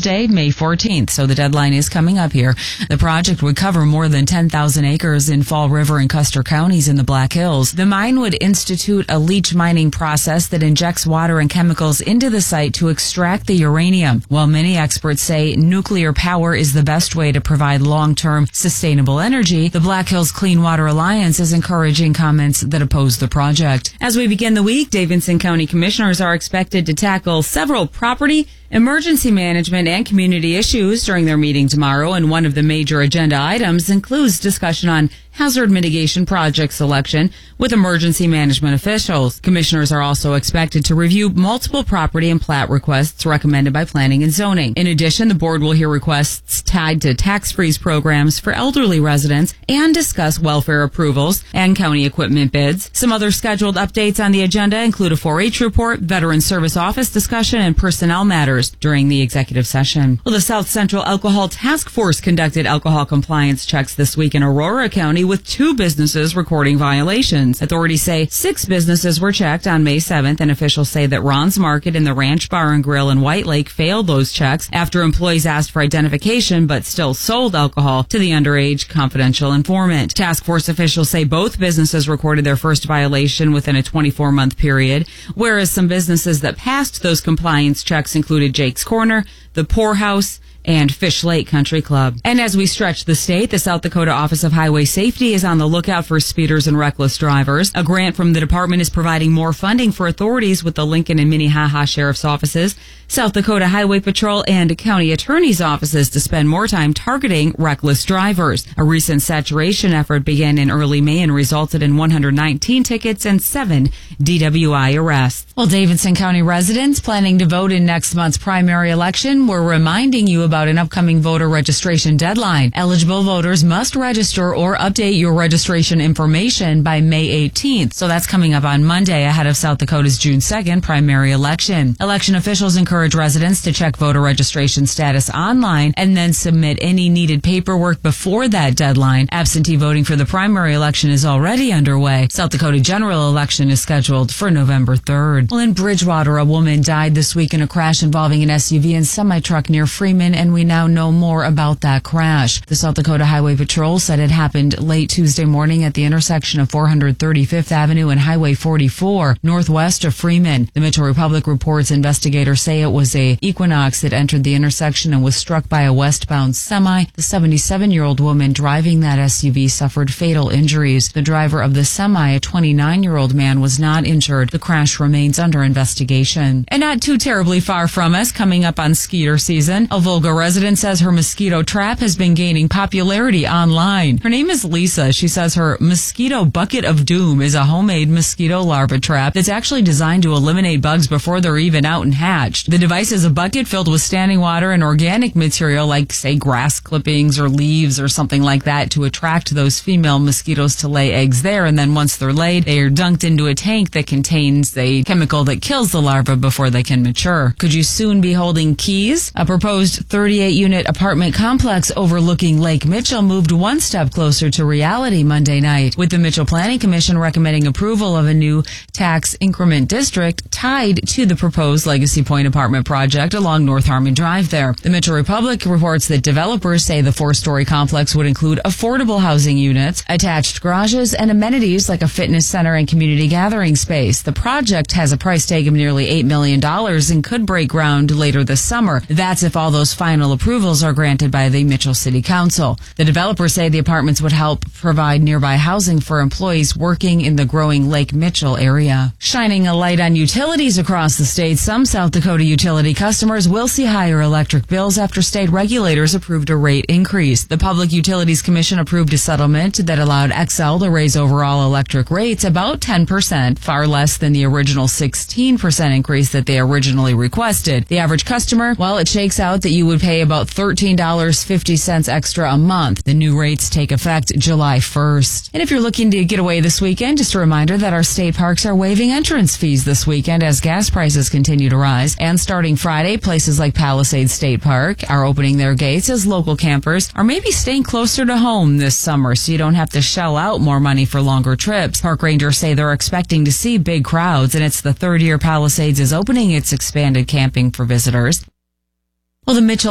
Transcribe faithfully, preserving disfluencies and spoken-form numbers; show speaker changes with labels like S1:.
S1: Thursday, May fourteenth, so the deadline is coming up here. The project would cover more than ten thousand acres in Fall River and Custer counties in the Black Hills. The mine would institute a leach mining process that injects water and chemicals into the site to extract the uranium. While many experts say nuclear power is the best way to provide long-term sustainable energy, the Black Hills Clean Water Alliance is encouraging comments that oppose the project. As we begin the week, Davidson County Commissioners are expected to tackle several property, emergency management, and community issues during their meeting tomorrow, and one of the major agenda items includes discussion on hazard mitigation project selection with emergency management officials. Commissioners are also expected to review multiple property and plat requests recommended by planning and zoning. In addition, the board will hear requests tied to tax freeze programs for elderly residents and discuss welfare approvals and county equipment bids. Some other scheduled updates on the agenda include a four H report, veteran service office discussion, and personnel matters during the executive session. Well, the South Central Alcohol Task Force conducted alcohol compliance checks this week in Aurora County, with two businesses recording violations. Authorities say six businesses were checked on May seventh, and officials say that Ron's Market and the Ranch Bar and Grill in White Lake failed those checks after employees asked for identification but still sold alcohol to the underage confidential informant. Task force officials say both businesses recorded their first violation within a twenty-four month period, whereas some businesses that passed those compliance checks included Jake's Corner, the Poorhouse, and Fish Lake Country Club. And as we stretch the state, the South Dakota Office of Highway Safety is on the lookout for speeders and reckless drivers. A grant from the department is providing more funding for authorities with the Lincoln and Minnehaha Sheriff's Offices, South Dakota Highway Patrol, and county attorneys' offices to spend more time targeting reckless drivers. A recent saturation effort began in early May and resulted in one hundred nineteen tickets and seven D W I arrests. Well, Davidson County residents planning to vote in next month's primary election, we're reminding you about about an upcoming voter registration deadline. Eligible voters must register or update your registration information by May eighteenth. So that's coming up on Monday ahead of South Dakota's June second primary election. Election officials encourage residents to check voter registration status online and then submit any needed paperwork before that deadline. Absentee voting for the primary election is already underway. South Dakota general election is scheduled for November third. Well, in Bridgewater, a woman died this week in a crash involving an S U V and semi-truck near Freeman, and we now know more about that crash. The South Dakota Highway Patrol said it happened late Tuesday morning at the intersection of four hundred thirty-fifth Avenue and Highway forty-four, northwest of Freeman. The Metro Republic reports investigators say it was a Equinox that entered the intersection and was struck by a westbound semi. The seventy-seven-year-old woman driving that S U V suffered fatal injuries. The driver of the semi, a twenty-nine-year-old man, was not injured. The crash remains under investigation. And not too terribly far from us, coming up on skeeter season, a Volga resident says her mosquito trap has been gaining popularity online. Her name is Lisa. She says her mosquito bucket of doom is a homemade mosquito larva trap that's actually designed to eliminate bugs before they're even out and hatched. The device is a bucket filled with standing water and organic material like, say, grass clippings or leaves or something like that to attract those female mosquitoes to lay eggs there. And then once they're laid, they are dunked into a tank that contains a chemical that kills the larva before they can mature. Could you soon be holding keys? A proposed thirty-eight unit apartment complex overlooking Lake Mitchell moved one step closer to reality Monday night, with the Mitchell Planning Commission recommending approval of a new tax increment district tied to the proposed Legacy Point apartment project along North Harmon Drive there. The Mitchell Republic reports that developers say the four-story complex would include affordable housing units, attached garages, and amenities like a fitness center and community gathering space. The project has a price tag of nearly eight million dollars and could break ground later this summer. That's if all those final approvals are granted by the Mitchell City Council. The developers say the apartments would help provide nearby housing for employees working in the growing Lake Mitchell area. Shining a light on utilities across the state, some South Dakota utility customers will see higher electric bills after state regulators approved a rate increase. The Public Utilities Commission approved a settlement that allowed Xcel to raise overall electric rates about ten percent, far less than the original sixteen percent increase that they originally requested. The average customer, well, it shakes out that you would pay about thirteen dollars and fifty cents extra a month. The new rates take effect July first. And if you're looking to get away this weekend, just a reminder that our state parks are waiving entrance fees this weekend as gas prices continue to rise. And starting Friday, places like Palisades State Park are opening their gates as local campers are maybe staying closer to home this summer so you don't have to shell out more money for longer trips. Park rangers say they're expecting to see big crowds, and it's the third year Palisades is opening its expanded camping for visitors. Well, the Mitchell